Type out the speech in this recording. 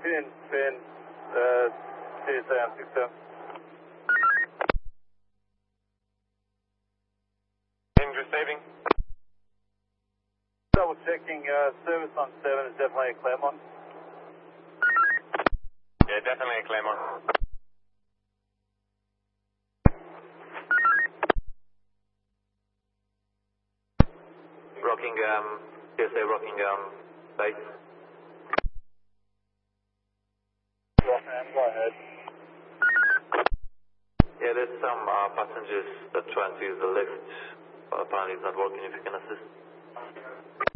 Finn, 2767. Danger saving. Double checking, service on 7 is definitely a Claremont. Yeah, definitely a Claremont. Rockingham, CSA Rockingham, base. Rockingham, go ahead. Yeah, there's some passengers that are trying to use the lift, but apparently it's not working. If you can assist.